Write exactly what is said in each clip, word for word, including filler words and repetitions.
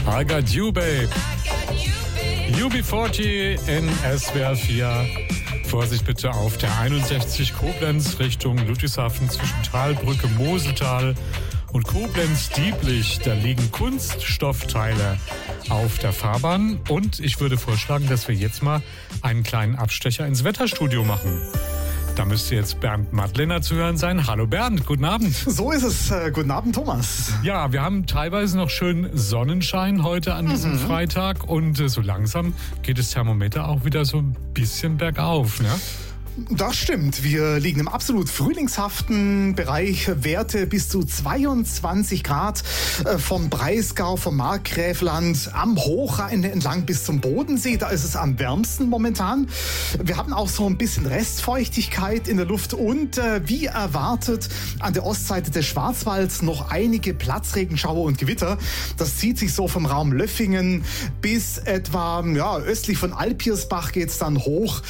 I got you, babe. U B vierzig in S W R vier. Vorsicht bitte auf der einundsechzig Koblenz Richtung Ludwigshafen zwischen Talbrücke, Moseltal und Koblenz-Dieblich. Da liegen Kunststoffteile auf der Fahrbahn. Und ich würde vorschlagen, dass wir jetzt mal einen kleinen Abstecher ins Wetterstudio machen. Da müsste jetzt Bernd Madlener zu hören sein. Hallo Bernd, guten Abend. So ist es. Äh, guten Abend, Thomas. Ja, wir haben teilweise noch schön Sonnenschein heute an diesem mhm. Freitag. Und äh, so langsam geht das Thermometer auch wieder so ein bisschen bergauf, ne? Das stimmt. Wir liegen im absolut frühlingshaften Bereich. Werte bis zu zweiundzwanzig Grad vom Breisgau, vom Markgräfland, am Hochrhein entlang bis zum Bodensee. Da ist es am wärmsten momentan. Wir haben auch so ein bisschen Restfeuchtigkeit in der Luft und äh, wie erwartet an der Ostseite des Schwarzwalds noch einige Platzregenschauer und Gewitter. Das zieht sich so vom Raum Löffingen bis etwa ja, östlich von Alpiersbach geht's dann hoch.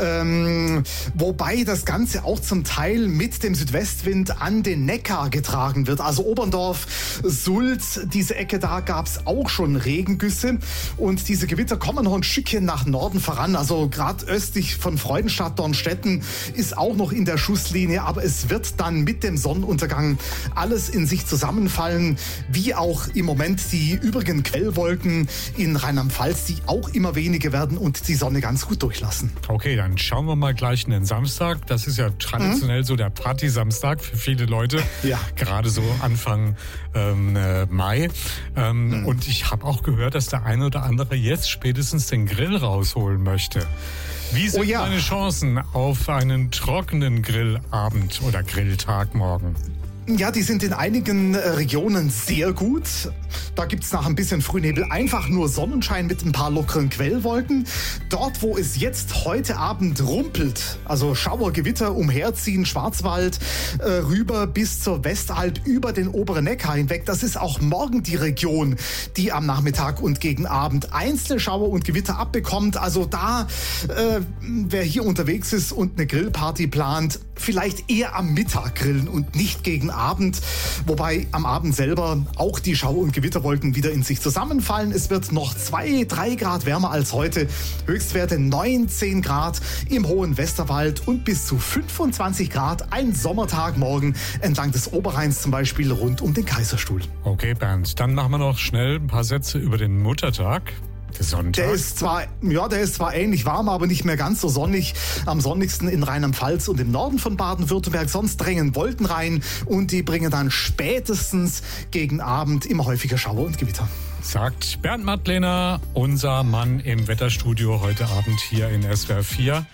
Ähm, Wobei das Ganze auch zum Teil mit dem Südwestwind an den Neckar getragen wird. Also Oberndorf, Sult, diese Ecke, da gab es auch schon Regengüsse. Und diese Gewitter kommen noch ein Stückchen nach Norden voran. Also gerade östlich von Freudenstadt, Dornstetten ist auch noch in der Schusslinie. Aber es wird dann mit dem Sonnenuntergang alles in sich zusammenfallen. Wie auch im Moment die übrigen Quellwolken in Rheinland-Pfalz, die auch immer weniger werden und die Sonne ganz gut durchlassen. Okay, dann schauen wir mal gleich den Samstag. Das ist ja traditionell mhm. so der Party-Samstag für viele Leute. Ja. Gerade so Anfang ähm, äh, Mai. Ähm, mhm. Und ich habe auch gehört, dass der eine oder andere jetzt spätestens den Grill rausholen möchte. Wie sind oh ja. deine Chancen auf einen trockenen Grillabend oder Grilltag morgen? Ja, die sind in einigen Regionen sehr gut. Da gibt's nach ein bisschen Frühnebel einfach nur Sonnenschein mit ein paar lockeren Quellwolken. Dort, wo es jetzt heute Abend rumpelt, also Schauer, Gewitter umherziehen, Schwarzwald äh, rüber bis zur Westalb über den oberen Neckar hinweg, das ist auch morgen die Region, die am Nachmittag und gegen Abend einzelne Schauer und Gewitter abbekommt. Also da, äh, wer hier unterwegs ist und eine Grillparty plant, vielleicht eher am Mittag grillen und nicht gegen Abend, wobei am Abend selber auch die Schauer- und Gewitterwolken wieder in sich zusammenfallen. Es wird noch zwei, drei Grad wärmer als heute. Höchstwerte neunzehn Grad im hohen Westerwald und bis zu fünfundzwanzig Grad ein Sommertag morgen entlang des Oberrheins, zum Beispiel rund um den Kaiserstuhl. Okay, Bernd, dann machen wir noch schnell ein paar Sätze über den Muttertag. Sonntag. Der ist zwar, ja, der ist zwar ähnlich warm, aber nicht mehr ganz so sonnig. Am sonnigsten in Rheinland-Pfalz und im Norden von Baden-Württemberg. Sonst drängen Wolken rein und die bringen dann spätestens gegen Abend immer häufiger Schauer und Gewitter. Sagt Bernd Madlener, unser Mann im Wetterstudio heute Abend hier in S W R vier.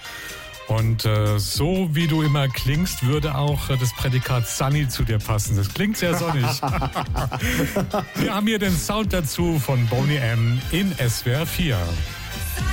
Und äh, so wie du immer klingst, würde auch äh, das Prädikat Sunny zu dir passen. Das klingt sehr sonnig. Wir haben hier den Sound dazu von Boney M. in S W R vier.